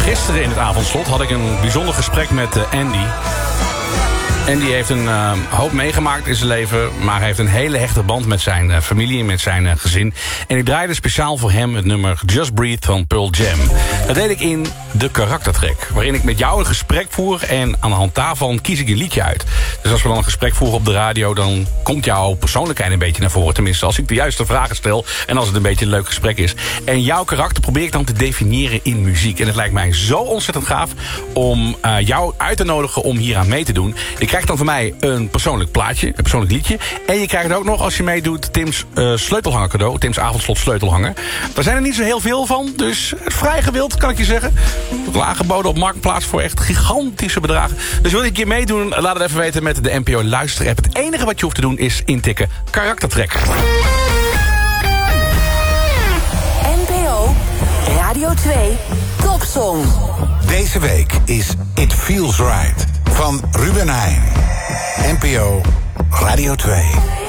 Gisteren in het avondslot had ik een bijzonder gesprek met Andy. Andy heeft een hoop meegemaakt in zijn leven, maar hij heeft een hele hechte band met zijn familie en met zijn gezin. En ik draaide speciaal voor hem het nummer Just Breathe van Pearl Jam. Dat deed ik in de karaktertrek, waarin ik met jou een gesprek voer en aan de hand daarvan kies ik een liedje uit. Dus als we dan een gesprek voeren op de radio, dan komt jouw persoonlijkheid een beetje naar voren. Tenminste, als ik de juiste vragen stel en als het een beetje een leuk gesprek is. En jouw karakter probeer ik dan te definiëren in muziek. En het lijkt mij zo ontzettend gaaf om jou uit te nodigen om hier aan mee te doen. Je krijgt dan van mij een persoonlijk plaatje, een persoonlijk liedje. En je krijgt ook nog, als je meedoet, Tim's sleutelhanger cadeau. Tim's avondslot sleutelhanger. Daar zijn er niet zo heel veel van, dus vrij gewild, kan ik je zeggen. Aangeboden op Marktplaats voor echt gigantische bedragen. Dus wil je een keer meedoen, laat het even weten met de NPO Luister-app. Het enige wat je hoeft te doen is intikken karaktertrek. NPO Radio 2 Topsong. Deze week is It Feels Right van Ruben Heijn. NPO Radio 2.